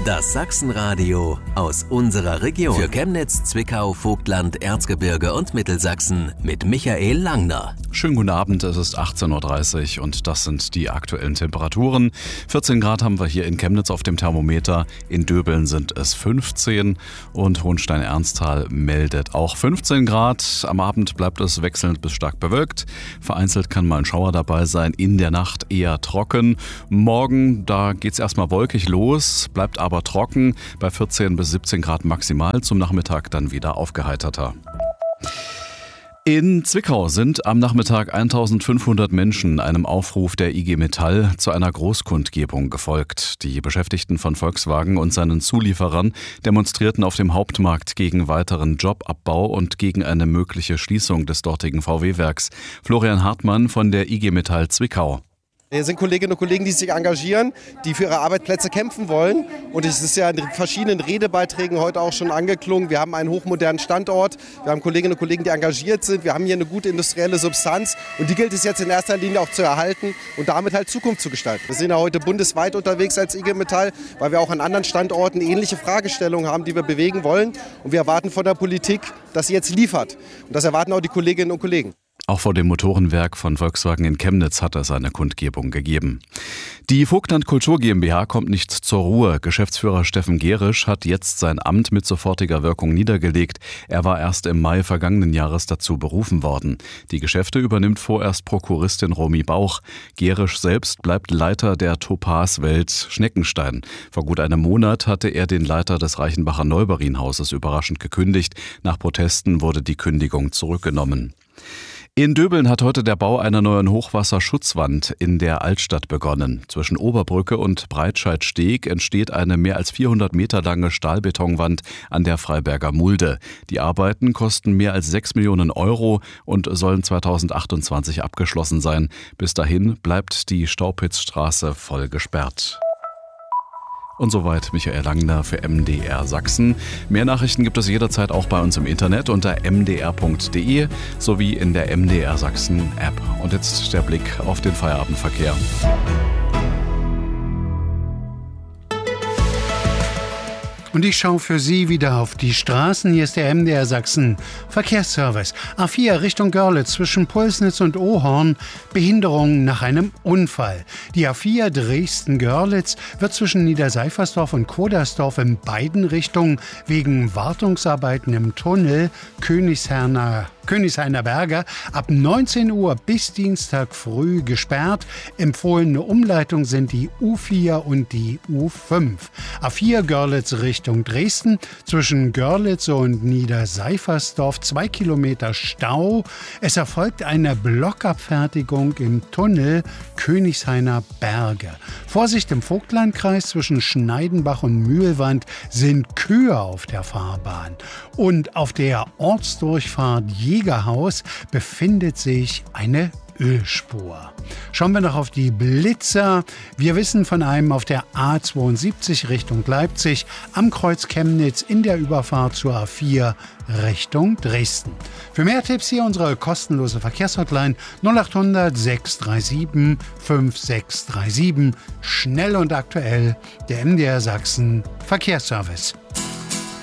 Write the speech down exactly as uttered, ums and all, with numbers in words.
Das Sachsenradio aus unserer Region. Für Chemnitz, Zwickau, Vogtland, Erzgebirge und Mittelsachsen mit Michael Langner. Schönen guten Abend, es ist achtzehn Uhr dreißig und das sind die aktuellen Temperaturen. vierzehn Grad haben wir hier in Chemnitz auf dem Thermometer, in Döbeln sind es fünfzehn und Hohenstein-Ernsthal meldet auch fünfzehn Grad. Am Abend bleibt es wechselnd bis stark bewölkt. Vereinzelt kann mal ein Schauer dabei sein, in der Nacht eher trocken. Morgen, da geht's erstmal wolkig los, bleibt aber aber trocken, bei vierzehn bis siebzehn Grad maximal, zum Nachmittag dann wieder aufgeheiterter. In Zwickau sind am Nachmittag eintausendfünfhundert Menschen einem Aufruf der I G Metall zu einer Großkundgebung gefolgt. Die Beschäftigten von Volkswagen und seinen Zulieferern demonstrierten auf dem Hauptmarkt gegen weiteren Jobabbau und gegen eine mögliche Schließung des dortigen V W-Werks. Florian Hartmann von der I G Metall Zwickau. Hier sind Kolleginnen und Kollegen, die sich engagieren, die für ihre Arbeitsplätze kämpfen wollen. Und es ist ja in verschiedenen Redebeiträgen heute auch schon angeklungen. Wir haben einen hochmodernen Standort, wir haben Kolleginnen und Kollegen, die engagiert sind, wir haben hier eine gute industrielle Substanz und die gilt es jetzt in erster Linie auch zu erhalten und damit halt Zukunft zu gestalten. Wir sind ja heute bundesweit unterwegs als I G Metall, weil wir auch an anderen Standorten ähnliche Fragestellungen haben, die wir bewegen wollen. Und wir erwarten von der Politik, dass sie jetzt liefert. Und das erwarten auch die Kolleginnen und Kollegen. Auch vor dem Motorenwerk von Volkswagen in Chemnitz hat es eine Kundgebung gegeben. Die Vogtland Kultur GmbH kommt nicht zur Ruhe. Geschäftsführer Steffen Gerisch hat jetzt sein Amt mit sofortiger Wirkung niedergelegt. Er war erst im Mai vergangenen Jahres dazu berufen worden. Die Geschäfte übernimmt vorerst Prokuristin Romy Bauch. Gerisch selbst bleibt Leiter der Topaz-Welt Schneckenstein. Vor gut einem Monat hatte er den Leiter des Reichenbacher Neuberienhauses überraschend gekündigt. Nach Protesten wurde die Kündigung zurückgenommen. In Döbeln hat heute der Bau einer neuen Hochwasserschutzwand in der Altstadt begonnen. Zwischen Oberbrücke und Breitscheidsteg entsteht eine mehr als vierhundert Meter lange Stahlbetonwand an der Freiberger Mulde. Die Arbeiten kosten mehr als sechs Millionen Euro und sollen zweitausendachtundzwanzig abgeschlossen sein. Bis dahin bleibt die Staupitzstraße voll gesperrt. Und soweit Michael Langner für M D R Sachsen. Mehr Nachrichten gibt es jederzeit auch bei uns im Internet unter m d r punkt d e sowie in der M D R Sachsen App. Und jetzt der Blick auf den Feierabendverkehr. Und ich schaue für Sie wieder auf die Straßen. Hier ist der M D R Sachsen Verkehrsservice. A vier Richtung Görlitz zwischen Pulsnitz und Ohorn. Behinderung nach einem Unfall. Die A vier Dresden-Görlitz wird zwischen Niederseifersdorf und Kodersdorf in beiden Richtungen wegen Wartungsarbeiten im Tunnel Königshainer Königshainer Berge ab neunzehn Uhr bis Dienstag früh gesperrt. Empfohlene Umleitung sind die U vier und die U fünf. A vier Görlitz Richtung Dresden zwischen Görlitz und Niederseifersdorf zwei Kilometer Stau. Es erfolgt eine Blockabfertigung im Tunnel Königshainer Berge. Vorsicht im Vogtlandkreis zwischen Schneidenbach und Mühlwand sind Kühe auf der Fahrbahn. Und auf der Ortsdurchfahrt Jägerhaus befindet sich eine Ölspur. Schauen wir noch auf die Blitzer. Wir wissen von einem auf der A zweiundsiebzig Richtung Leipzig am Kreuz Chemnitz in der Überfahrt zur A vier Richtung Dresden. Für mehr Tipps hier unsere kostenlose Verkehrshotline null acht hundert sechs drei sieben fünf sechs drei sieben. Schnell und aktuell der M D R Sachsen Verkehrsservice.